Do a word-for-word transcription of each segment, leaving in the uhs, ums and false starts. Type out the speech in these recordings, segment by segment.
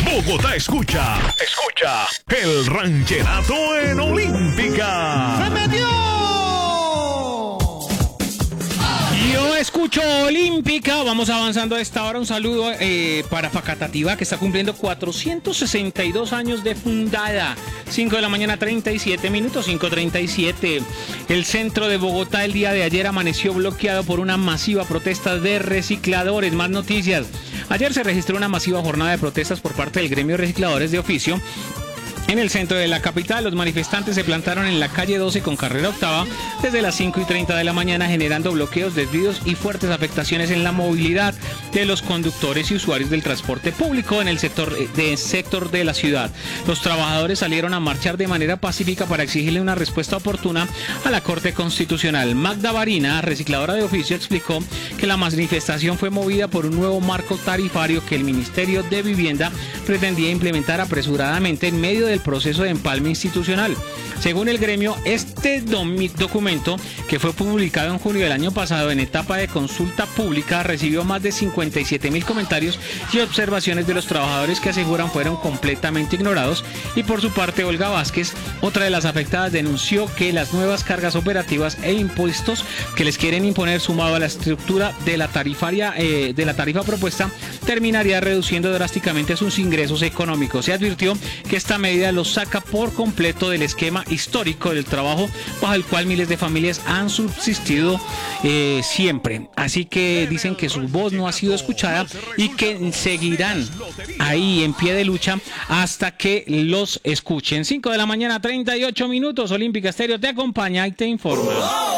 Bogotá escucha, escucha el rancherato en Olímpica. ¡Se metió! Yo escucho Olímpica, vamos avanzando a esta hora. Un saludo eh, para Facatativá, que está cumpliendo cuatrocientos sesenta y dos años de fundada. cinco de la mañana, treinta y siete minutos, cinco treinta y siete. El centro de Bogotá el día de ayer amaneció bloqueado por una masiva protesta de recicladores. Más noticias. Ayer se registró una masiva jornada de protestas por parte del gremio de recicladores de oficio. En el centro de la capital, los manifestantes se plantaron en la calle doce con carrera octava desde las cinco y treinta de la mañana, generando bloqueos, desvíos y fuertes afectaciones en la movilidad de los conductores y usuarios del transporte público en el sector de, sector de la ciudad. Los trabajadores salieron a marchar de manera pacífica para exigirle una respuesta oportuna a la Corte Constitucional. Magda Varina, recicladora de oficio, explicó que la manifestación fue movida por un nuevo marco tarifario que el Ministerio de Vivienda pretendía implementar apresuradamente en medio del proceso de empalme institucional. Según el gremio, este documento, que fue publicado en junio del año pasado en etapa de consulta pública, recibió más de cincuenta y siete mil comentarios y observaciones de los trabajadores que aseguran fueron completamente ignorados. Y por su parte, Olga Vázquez, otra de las afectadas, denunció que las nuevas cargas operativas e impuestos que les quieren imponer, sumado a la estructura de la tarifaria eh, de la tarifa propuesta, terminaría reduciendo drásticamente sus ingresos económicos. Se advirtió que esta medida los saca por completo del esquema histórico del trabajo bajo el cual miles de familias han subsistido eh, siempre. Así que dicen que su voz no ha sido escuchada y que seguirán ahí en pie de lucha hasta que los escuchen. cinco de la mañana, treinta y ocho minutos. Olímpica Estéreo te acompaña y te informa.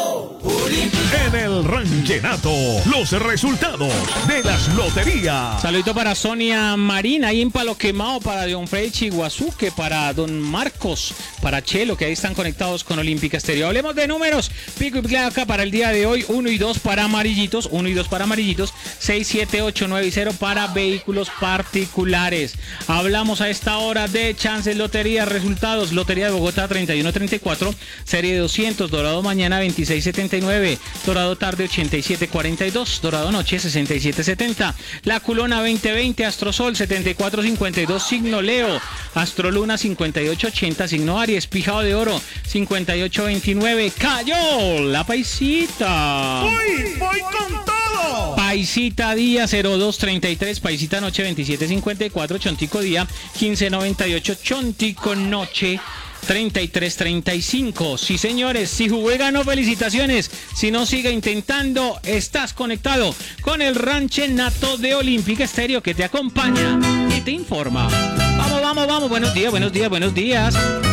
En el rancherato, los resultados de las loterías. Saludito para Sonia Marina, ahí en Palo Quemado, para Don Freddy Chiguazuque, para Don Marcos, para Chelo, que ahí están conectados con Olímpica Estéreo. Hablemos de números. Pico y placa para el día de hoy, uno y dos para amarillitos, uno y dos para amarillitos, seis, siete, ocho, nueve y cero para vehículos particulares. Hablamos a esta hora de chances, lotería, resultados. Lotería de Bogotá treinta y uno treinta y cuatro, serie de doscientos, Dorado mañana veintiséis setenta y nueve, Dorado tarde ochenta y siete cuarenta y dos, Dorado noche sesenta y siete setenta, La Culona veinte veinte, Astrosol setenta y cuatro cincuenta y dos, signo Leo, Astroluna cincuenta y ocho ochenta, signo Aries, Pijao de Oro cincuenta y ocho veintinueve, cayó la paisita. ¡Voy! ¡Voy con todo! Paisita día cero dos treinta y tres, Paisita noche veintisiete cincuenta y cuatro, Chontico día quince noventa y ocho, Chontico noche treinta y tres treinta y cinco. Sí, señores, si jugué ganó, felicitaciones. Si no, sigue intentando. Estás conectado con el ranchenato de Olímpica Estéreo, que te acompaña y te informa. Vamos, vamos, vamos. Buenos días, buenos días, buenos días.